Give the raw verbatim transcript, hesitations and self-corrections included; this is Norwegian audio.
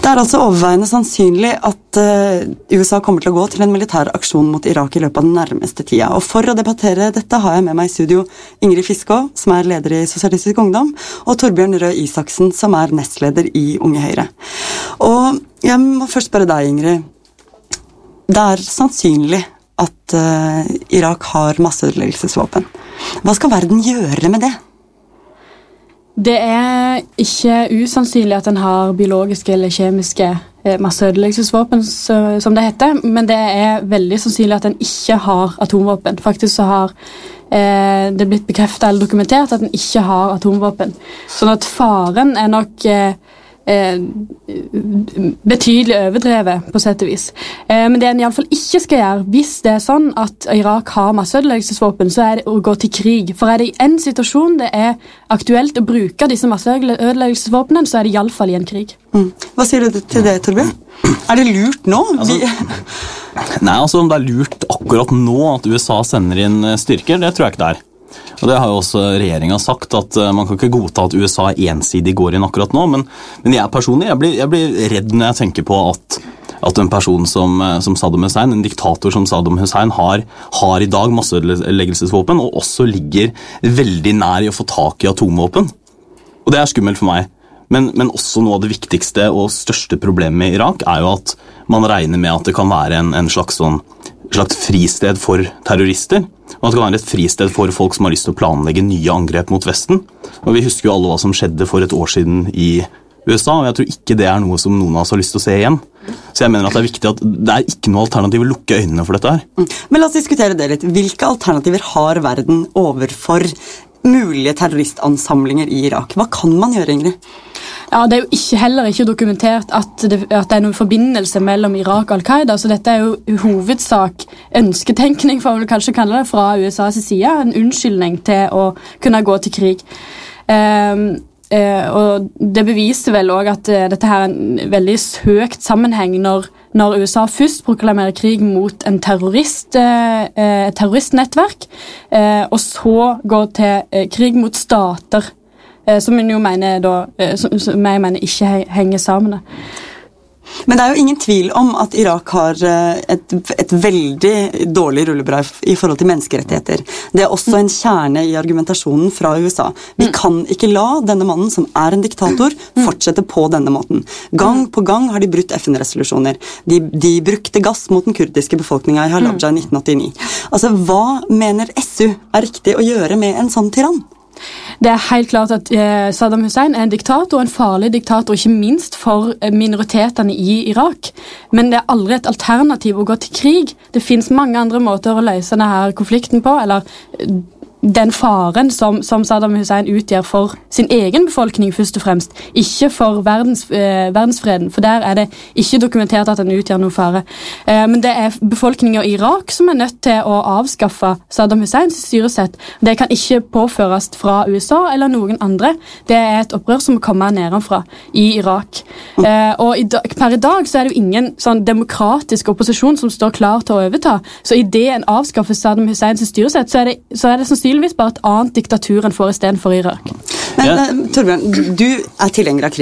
Det er altså overveiende sannsynlig at uh, U S A kommer til å gå til en militær aksjon mot Irak i løpet av den nærmeste tida. Og for å debattere dette har jeg med meg i studio Ingrid Fiskå, som er leder i Sosialistisk Ungdom, og Torbjørn Røe Isaksen, som er nestleder i Unge Høyre. Og jeg må først spørre deg, Ingrid. Det er sannsynlig at uh, Irak har masseødeleggelsesvåpen. Hva skal verden gjøre med det? Det er ikke usannsynlig at den har biologiske eller kjemiske masseødeleggelsesvåpen, som det heter, men det er veldig sannsynlig at den ikke har atomvåpen. Faktisk så har eh, det blitt bekreftet eller dokumentert at den ikke har atomvåpen. Sånn at faren er nok eh, eh, betydelig overdrevet på sett og vis. Eh, men det en i alle fall ikke skal gjøre, hvis det er sånn at Irak har masseødeleggelsesvåpen, så er det å gå til krig. For er det i en situasjon det er aktuelt å bruke disse masseødeleggelsesvåpnene, så er det i alle fall i en krig. Mm. Hva sier du til det, Torbjørn? Er det lurt nå? Altså, nei, altså om det er lurt akkurat nå at U S A sender inn styrker, det tror jeg ikke det er. Og det har jo også regjeringen sagt, at man kan ikke godta at U S A ensidig går inn akkurat nå, men, men jeg personlig, jeg blir, jeg blir redd når jeg tenker på at, at en person som, som Saddam Hussein, en diktator som Saddam Hussein, har, har i dag masseødeleggelsesvåpen, og også ligger veldig nær i å få tak i atomvåpen. Og det er skummelt for meg. Men, men også noe av det viktigste og største problemet i Irak er jo at man regner med at det kan være en, en slags, sånn, slags fristed for terrorister, og at det kan være et fristed for folk som har lyst til å planlegge nye angrep mot Vesten. Og vi husker jo alle hva som skjedde for et år siden i U S A, og jeg tror ikke det er noe som noen av oss har lyst til å se igjen. Så jeg mener at det er viktig at det er ikke noe alternativ å lukke øynene for dette her. Men la oss diskutere det litt. Hvilke alternativer har verden overfor mulige terroristansamlinger i Irak? Hva kan man gjøre, Ingrid? Ja, det er jo ikke, heller ikke dokumentert at det, at det er noen forbindelse mellom Irak og Al-Qaida, så dette er jo i hovedsak ønsketenkning, for å kanskje kalle det, fra U S A's side, en unnskyldning til å kunne gå til krig. Um, uh, og det beviser vel også at uh, dette her er en veldig søkt sammenheng når, når U S A først proklamerer krig mot en terrorist, uh, uh, terroristnettverk, uh, og så går til uh, krig mot stater, som jeg jo mener, da, som, som jeg mener ikke henger sammen. Men det er jo ingen tvil om at Irak har et, et veldig dårlig rulleblad i forhold til menneskerettigheter. Det er også en kjerne i argumentasjonen fra U S A. Vi kan ikke la denne mannen, som er en diktator, fortsette på denne måten. Gang på gang har de brutt F N-resolusjoner. De, de brukte gass mot den kurdiske befolkningen i Halabja i nitten åttini. Altså, hva mener S U er riktig å gjøre med en sånn tyrann? Det er helt klart at eh, Saddam Hussein er en diktator, en farlig diktator, ikke minst for minoritetene i Irak. Men det er aldri et alternativ å gå til krig. Det finnes mange andre måter å løse denne konflikten på, eller den faren som, som Saddam Hussein utgjør for sin egen befolkning først og fremst, ikke for verdens, eh, verdensfreden, for der er det ikke dokumentert at den utgjør noen fare. Eh, men det er befolkningen i Irak som er nødt til å avskaffe Saddam Husseins styresett. Det kan ikke påføres fra U S A eller noen andre. Det er et opprør som må komme nedenfra i Irak. Eh, og i dag, per i dag så er det jo ingen sånn demokratisk opposisjon som står klar til å overta, så i det en avskaffer Saddam Husseins styresett, så er det, så er det sannsynligvis bare et annet diktatur enn får i stedet for Irak. Men, ja. Torbjørn, du er tilhenger av krig.